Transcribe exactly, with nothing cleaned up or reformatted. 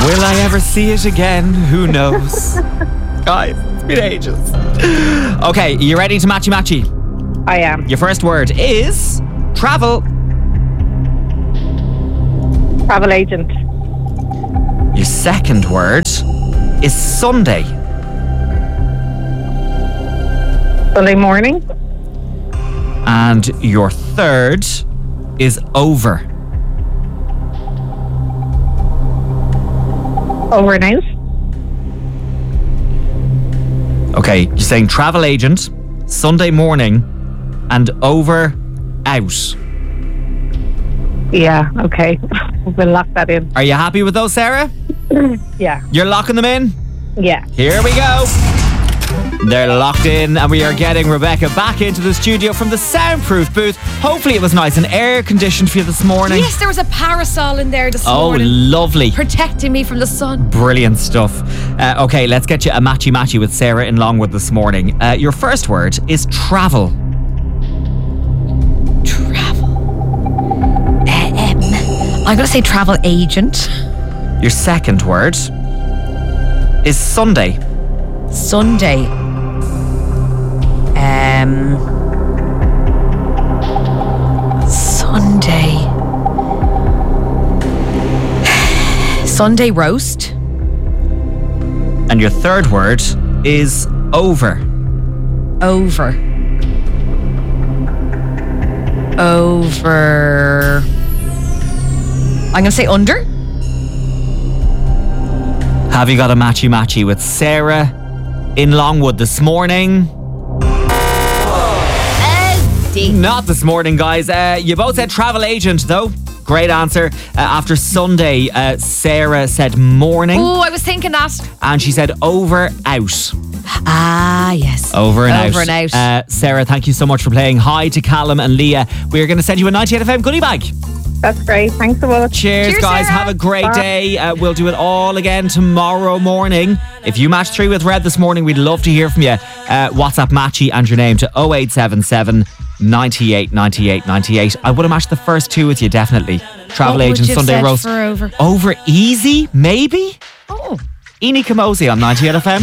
Will I ever see it again? Who knows? Guys, it's been ages. Okay, you ready to matchy matchy? I am. Your first word is travel. Travel agent. Your second word is Sunday. Sunday morning. And your third is over. Over and out. Okay, you're saying travel agent, Sunday morning, and over, out. Yeah, okay. We'll lock that in. Are you happy with those, Sarah? Yeah. You're locking them in? Yeah. Here we go. They're locked in, and we are getting Rebecca back into the studio from the soundproof booth. Hopefully it was nice and air conditioned for you this morning. Yes, there was a parasol in there this Oh, morning. lovely. Protecting me from the sun. Brilliant stuff. Uh, okay, let's get you a matchy matchy with Sarah in Longwood this morning. Uh, your first word is travel. Travel. Um, I'm going to say travel agent. Your second word is Sunday. Sunday. Um, Sunday. Sunday roast. And your third word is over. Over. Over. I'm going to say under. Have you got a matchy matchy with Sarah in Longwood this morning? Not this morning, guys. Uh, you both said travel agent, though. Great answer. Uh, after Sunday, uh, Sarah said morning. Oh, I was thinking that. And she said over, out. Ah, yes. Over and Over out. and out. Uh, Sarah, thank you so much for playing. Hi to Callum and Leah. We're going to send you a ninety-eight F M goodie bag. That's great. Thanks so much. Cheers, Cheers, guys. Sarah. Have a great Bye. day. Uh, we'll do it all again tomorrow morning. If you match three with Red this morning, we'd love to hear from you. Uh, WhatsApp Matchy and your name to oh eight seven seven, ninety-eight, ninety-eight, ninety-eight. I would have matched the first two with you, definitely. Travel What would agent, you have Sunday said roast. for over? Over easy, maybe? Oh. Eni Camosi on ninety-eight F M.